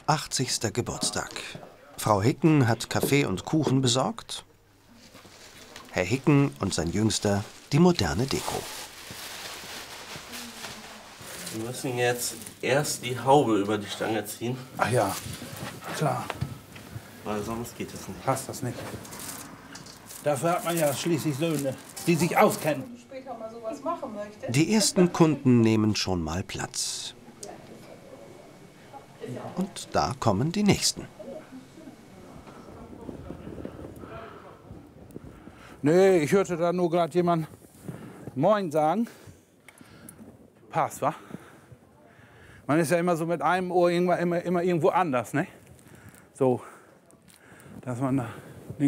80. Geburtstag. Frau Hicken hat Kaffee und Kuchen besorgt. Herr Hicken und sein Jüngster die moderne Deko. Wir müssen jetzt erst die Haube über die Stange ziehen. Ach ja, klar. Weil sonst geht es nicht. Passt das nicht. Dafür hat man ja schließlich Söhne, die sich auskennen. Die ersten Kunden nehmen schon mal Platz. Und da kommen die nächsten. Nee, ich hörte da nur gerade jemand Moin sagen. Passt, wa? Man ist ja immer so mit einem Ohr immer irgendwo anders, ne? So, dass man da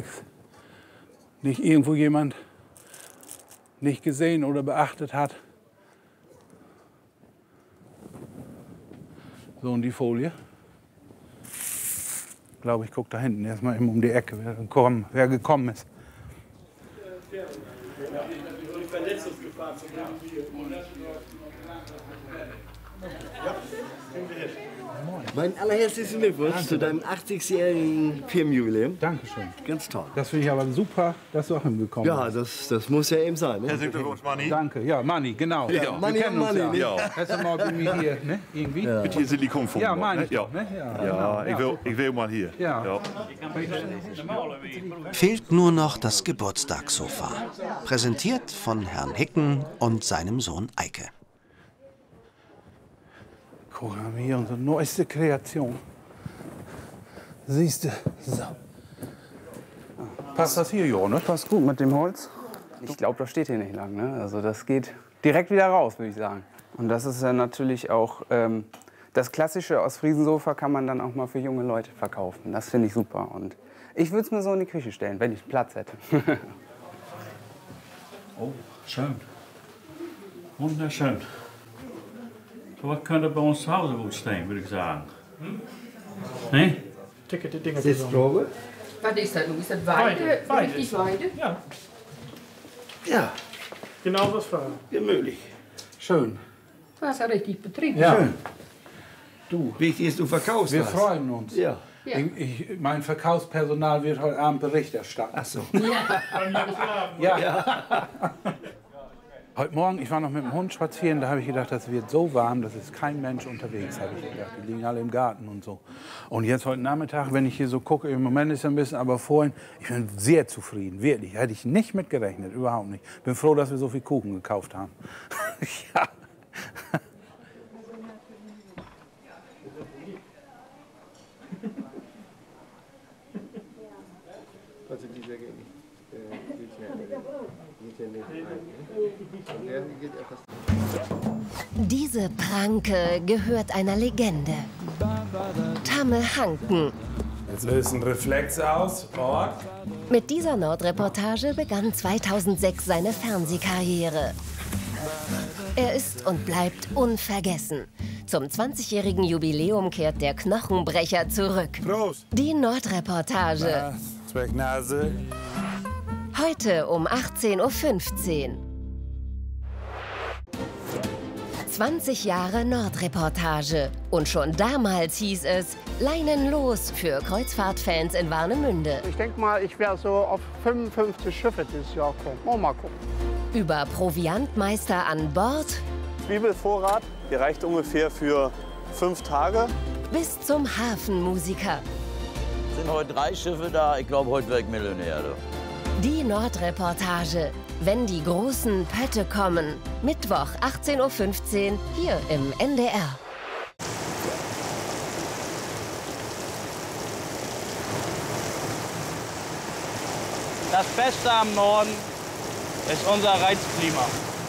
nicht irgendwo jemand nicht gesehen oder beachtet hat. So, und die Folie. Ich glaube, ich gucke da hinten erstmal eben um die Ecke, wer gekommen ist. Mein allerherzlichsten Glückwunsch zu deinem 80-jährigen Firmenjubiläum. Dankeschön. Ganz toll. Das finde ich aber super, dass du auch hingekommen bist. Ja, das muss ja eben sein. Ne? Herzlichen Glückwunsch, Manni. Danke, ja, Manni, genau. Ja, Manni und Manni. Ja. Hast du mal bei mir hier, ne? Irgendwie? Ja. Mit hier Silikonfunken. Ja, meine ich ja. doch, ne? Ja, ich will mal hier. Ja. Fehlt nur noch das Geburtstagssofa. Präsentiert von Herrn Hicken und seinem Sohn Eike. Guck mal, hier unsere neueste Kreation. Siehst du? So. Passt das hier, Jo, ne? Passt gut mit dem Holz. Ich glaube, das steht hier nicht lang. Ne? Also das geht direkt wieder raus, würde ich sagen. Und das ist ja natürlich auch das klassische Ostfriesensofa kann man dann auch mal für junge Leute verkaufen. Das finde ich super. Und ich würde es mir so in die Küche stellen, wenn ich Platz hätte. Oh, schön. Wunderschön. So was könnte bei uns zu Hause gut stehen, würde ich sagen. Nee? Sitzprobe? Was ist das nun? Ist das Weide? Richtig Weide? Ja, Ja, genau was fragen. gemütlich. Schön. Das ist ja richtig betrieben. Ja. Schön. Du, Wichtig ist, du verkaufst wir was. freuen uns. Ja. Ja. Mein Verkaufspersonal wird heute Abend Bericht erstatten. Ach so. Ja. Heute Morgen, ich war noch mit dem Hund spazieren, da habe ich gedacht, das wird so warm, das ist kein Mensch unterwegs, habe ich gedacht. Die liegen alle im Garten und so. Und jetzt heute Nachmittag, wenn ich hier so gucke, im Moment ist es ein bisschen, aber vorhin, ich bin sehr zufrieden, wirklich. Hätte ich nicht mit gerechnet, überhaupt nicht. Bin froh, dass wir so viel Kuchen gekauft haben. Ja. Diese Pranke gehört einer Legende. Tamme Hanken. Jetzt löst ein Reflex aus. Ort. Mit dieser Nordreportage begann 2006 seine Fernsehkarriere. Er ist und bleibt unvergessen. Zum 20-jährigen Jubiläum kehrt der Knochenbrecher zurück. Prost. Die Nordreportage. Zwecknase. Heute um 18:15 Uhr. 20 Jahre Nordreportage. Und schon damals hieß es, Leinen los für Kreuzfahrtfans in Warnemünde. Ich denke mal, ich werde so auf 55 Schiffe dieses Jahr kommen. Mal gucken. Über Proviantmeister an Bord. Zwiebelvorrat, der reicht ungefähr für 5 Tage. Bis zum Hafenmusiker. Sind heute 3 Schiffe da. Ich glaube, heute werde ich Millionär. Die Nordreportage. Wenn die großen Pötte kommen. Mittwoch 18:15 Uhr hier im NDR. Das Beste am Norden ist unser Reizklima.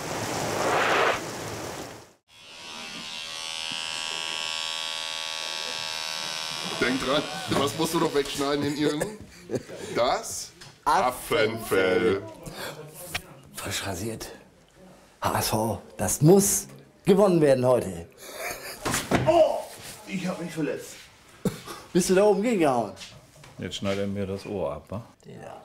Denk dran, was musst du noch wegschneiden in Jürgen? Das Affenfell. Frisch rasiert. HSV, das muss gewonnen werden heute. Oh, ich habe mich verletzt. Bist du da oben gegengehauen? Jetzt schneidet er mir das Ohr ab, wa? Ja.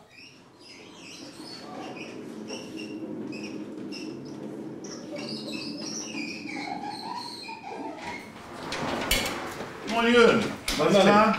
Moin Jürgen. Alles klar?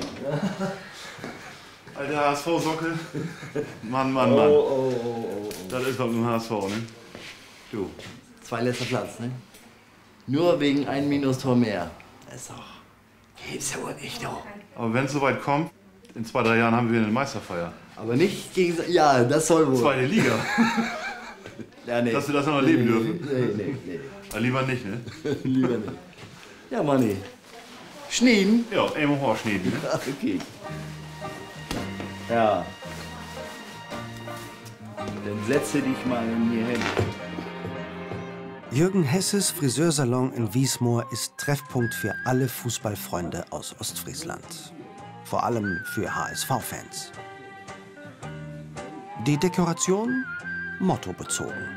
Alter HSV-Sockel. Mann, Mann, Mann. Oh. Das ist doch nur HSV, ne? Du. 2 letzter Platz, ne? Nur wegen einem Minustor mehr. Das ist doch... Gibt's ja wohl nicht, doch. Aber wenn es soweit kommt, in 2, 3 Jahren haben wir eine Meisterfeier. Aber nicht gegen... Ja, das soll wohl. 2. Liga. Ja, nee. Dass wir das noch erleben dürfen? Nee. Aber lieber nicht, ne? Lieber nicht. Ja, Manni. Schneiden? Ja, eben hoch schneiden, ne? Okay. Ja. Dann setze dich mal hier hin. Jürgen Hesses Friseursalon in Wiesmoor ist Treffpunkt für alle Fußballfreunde aus Ostfriesland. Vor allem für HSV-Fans. Die Dekoration mottobezogen.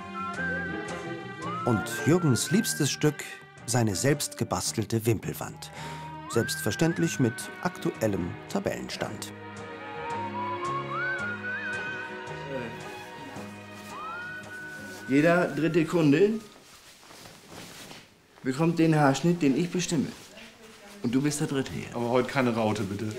Und Jürgens liebstes Stück, seine selbst gebastelte Wimpelwand. Selbstverständlich mit aktuellem Tabellenstand. Jeder 3. Kunde bekommt den Haarschnitt, den ich bestimme. Und du bist der 3. hier. Aber heute keine Raute, bitte.